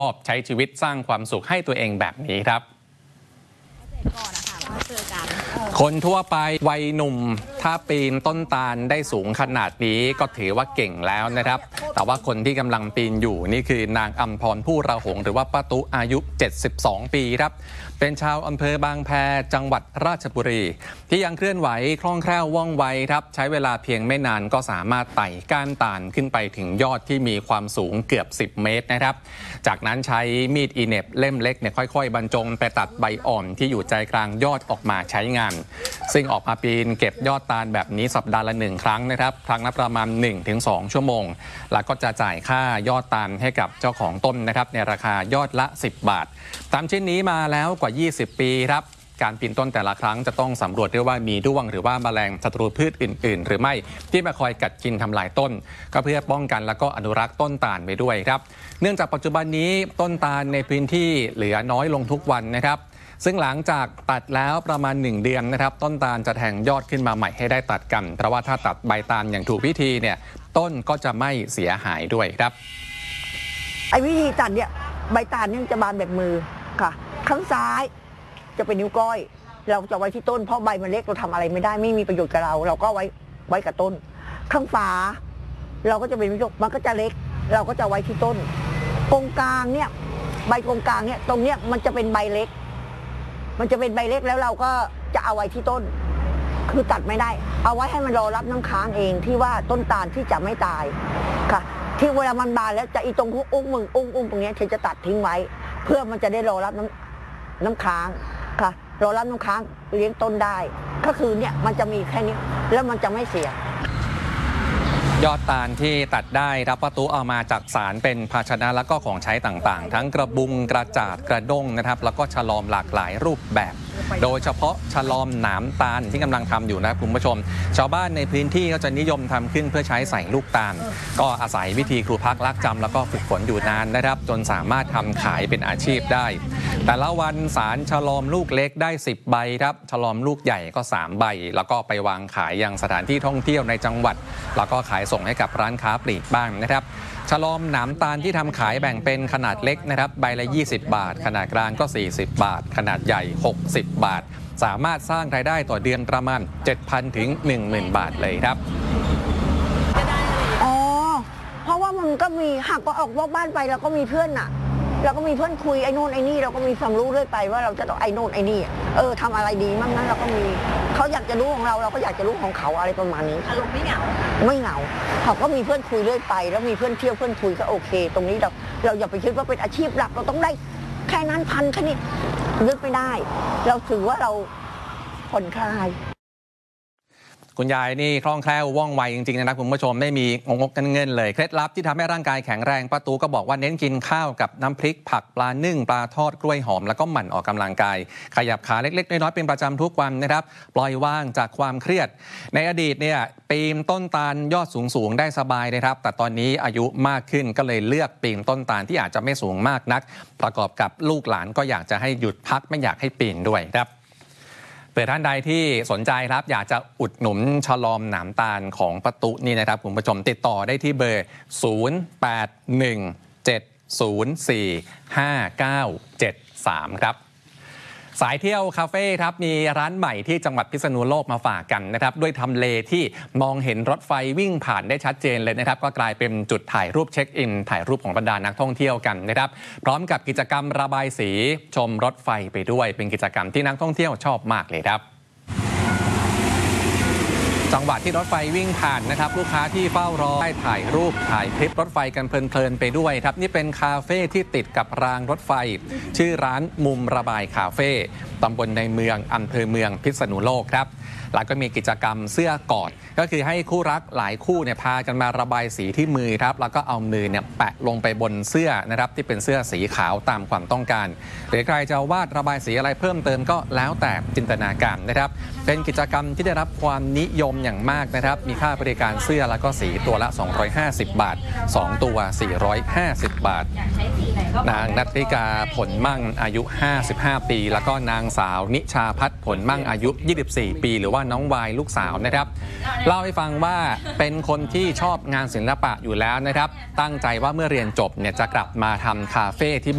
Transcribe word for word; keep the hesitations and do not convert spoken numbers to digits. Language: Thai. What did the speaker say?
ใช้ชีวิตสร้างความสุขให้ตัวเองแบบนี้ครับคนทั่วไปวัยหนุ่มถ้าปีนต้นตาลได้สูงขนาดนี้ก็ถือว่าเก่งแล้วนะครับแต่ว่าคนที่กำลังปีนอยู่นี่คือนางอำพรผู้ระหงหรือว่าป้าตุอายุเจ็ดสิบสองปีครับเป็นชาวอำเภอบางแพจังหวัดราชบุรีที่ยังเคลื่อนไหวคล่องแคล่วว่องไวครับใช้เวลาเพียงไม่นานก็สามารถไต่ก้านตาลขึ้นไปถึงยอดที่มีความสูงเกือบสิบเมตรนะครับจากนั้นใช้มีดอีเน็บเล่มเล็กเนี่ยค่อยๆบรรจงไปตัดใบอ่อนที่อยู่ใจกลางยอดออกมาใช้งานซึ่งออกมาปีนเก็บยอดตาลแบบนี้สัปดาห์ละหนึ่งครั้งนะครับครั้งละประมาณ หนึ่งถึงสอง ชั่วโมงแล้วก็จะจ่ายค่ายอดตาลให้กับเจ้าของต้นนะครับในราคายอดละสิบบาทตามเช่นนี้มาแล้วกว่ายี่สิบปีครับการปีนต้นแต่ละครั้งจะต้องสำรวจด้วยว่ามีด้วงหรือว่าแมลงศัตรูพืชอื่นๆหรือไม่ที่มาคอยกัดกินทำลายต้นก็เพื่อป้องกันแล้วก็อนุรักษ์ต้นตาลไปด้วยครับเนื่องจากปัจจุบันนี้ต้นตาลในพื้นที่เหลือน้อยลงทุกวันนะครับซึ่งหลังจากตัดแล้วประมาณหนึ่งเดือนนะครับต้นตาลจะแทงยอดขึ้นมาใหม่ให้ได้ตัดกันเพราะว่าถ้าตัดใบตาลอย่างถูกวิธีเนี่ยต้นก็จะไม่เสียหายด้วยครับไอ้วิธีตัดเนี่ยใบตาลเนี่ยจะบานแบบมือค่ะข้างซ้ายจะเป็นนิ้วก้อยเราจะไว้ที่ต้นเพราะใบมันเล็กเราทำอะไรไม่ได้ไม่มีประโยชน์กับเราเราก็ไว้ไว้กับต้นข้างฝาเราก็จะเป็นวิจกมันก็จะเล็กเราก็จะไว้ที่ต้นตรงกลางเนี่ยใบตรงกลางเนี่ยตรงเนี้ยมันจะเป็นใบเล็กมันจะเป็นใบเล็กแล้วเราก็จะเอาไว้ที่ต้นคือตัดไม่ได้เอาไว้ให้มันรอรับน้ำค้างเองที่ว่าต้นตาลที่จะไม่ตายค่ะที่เวลามันบานแล้วจะอีตรงอุ้งมึงอุ้งอุ้งตรงนี้เธอจะตัดทิ้งไว้เพื่อมันจะได้รอรับน้ำน้ำค้างค่ะรอรับน้ำค้างเลี้ยงต้นได้ก็คือเนี่ยมันจะมีแค่นี้แล้วมันจะไม่เสียยอดตาลที่ตัดได้รับป้าตุเอามาจากสารเป็นภาชนะแล้วก็ของใช้ต่างๆทั้งกระบุงกระจาดกระด้งนะครับแล้วก็ฉลอมหลากหลายรูปแบบโดยเฉพาะฉลอมหนามตาลที่กำลังทำอยู่นะคุณผู้ชมชาวบ้านในพื้นที่ก็จะนิยมทำขึ้นเพื่อใช้ใส่ลูกตาลก็อาศัยวิธีครูพักลักจำแล้วก็ฝึกฝนอยู่นานนะครับจนสามารถทำขายเป็นอาชีพได้แต่ละวันสารฉลอมลูกเล็กได้สิบใบครับฉลอมลูกใหญ่ก็สามใบแล้วก็ไปวางขายยังสถานที่ท่องเที่ยวในจังหวัดแล้วก็ขายส่งให้กับร้านค้าปลีกบ้างนะครับฉลอมหนามตาลที่ทำขายแบ่งเป็นขนาดเล็กนะครับใบละยี่สิบบาทขนาดกลางก็สี่สิบบาทขนาดใหญ่หกสิบบาทสามารถสร้างรายได้ต่อเดือนประมาณ เจ็ดพัน ถึง หนึ่งหมื่น บาทเลยครับอ๋อเพราะว่ามันก็มีหากก็ออกนอกบ้านไปเราก็มีเพื่อนน่ะเราก็มีเพื่อนคุยไอ้นู่นไอ้นี่เราก็มีความรู้เรื่อยไปว่าเราจะต้องไอ้นู่นไอ้นี่เออทำอะไรดีมั่งนั้นเราก็มีเขาอยากจะรู้ของเราเราก็อยากจะรู้ของเขาอะไรประมาณนี้อารมณ์ไม่เหงาไม่เหงาเขาก็มีเพื่อนคุยเรื่อยไปแล้วมีเพื่อนเที่ยวเพื่อนคุยก็โอเคตรงนี้เราเราอย่าไปคิดว่าเป็นอาชีพหลักเราต้องได้แค่นั้นพันแค่นี้นึกไม่ได้เราถือว่าเราผ่อนคลายคุณยายนี่คล่องแคล่วว่องไวจริงๆนะคุณผู้ชมไม่มีงงกกันเงินเลยเคล็ดลับที่ทำให้ร่างกายแข็งแรงป้าตูก็บอกว่าเน้นกินข้าวกับน้ำพริกผักปลานึ่งปลาทอดกล้วยหอมแล้วก็หมั่นออกกำลังกายขยับขาเล็กๆน้อยๆเป็นประจำทุกวันนะครับปล่อยว่างจากความเครียดในอดีตเนี่ยปีนต้นตาลยอดสูงๆได้สบายนะครับแต่ตอนนี้อายุมากขึ้นก็เลยเลือกปีนต้นตาลที่อาจจะไม่สูงมากนักประกอบกับลูกหลานก็อยากจะให้หยุดพักไม่อยากให้ปีนด้วยครับเผื่อท่านใดที่สนใจครับอยากจะอุดหนุนฉลอมหนามตาลของป้าตุนี่นะครับคุณผู้ชมติดต่อได้ที่เบอร์ศูนย์ แปด หนึ่ง เจ็ด ศูนย์ สี่ ห้า เก้า เจ็ด สามครับสายเที่ยวคาเฟ่ครับมีร้านใหม่ที่จังหวัดพิษณุโลกมาฝากกันนะครับด้วยทำเลที่มองเห็นรถไฟวิ่งผ่านได้ชัดเจนเลยนะครับก็กลายเป็นจุดถ่ายรูปเช็คอินถ่ายรูปของบรรดานักท่องเที่ยวกันนะครับพร้อมกับกิจกรรมระบายสีชมรถไฟไปด้วยเป็นกิจกรรมที่นักท่องเที่ยวชอบมากเลยครับจังหวะที่รถไฟวิ่งผ่านนะครับลูกค้าที่เฝ้ารอได้ถ่ายรูปถ่ายคลิปรถไฟกันเพลินๆไปด้วยครับนี่เป็นคาเฟ่ที่ติดกับรางรถไฟชื่อร้านมุมระบายคาเฟ่ตำบลในเมืองอำเภอเมืองพิษณุโลกครับแล้วก็มีกิจกรรมเสื้อกอดก็คือให้คู่รักหลายคู่เนี่ยพากันมาระบายสีที่มือครับแล้วก็เอามือเนี่ยแปะลงไปบนเสื้อนะครับที่เป็นเสื้อสีขาวตามความต้องการหรือใครจะวาดระบายสีอะไรเพิ่มเติมก็แล้วแต่จินตนาการนะครับเป็นกิจกรรมที่ได้รับความนิยมอย่างมากนะครับมีค่าบริการเสื้อแล้วก็สีตัวละสองร้อยห้าสิบบาทสองตัวสี่ร้อยห้าสิบบาทนางนัทริกาผลมั่งอายุห้าสิบห้าปีแล้วก็นางสาวนิชาพัฒน์ผลมั่งอายุยี่สิบสี่ปีหรือว่าน้องวายลูกสาวนะครับเล่าให้ฟังว่าเป็นคนที่ชอบงานศิลปะอยู่แล้วนะครับตั้งใจว่าเมื่อเรียนจบเนี่ยจะกลับมาทำคาเฟ่ที่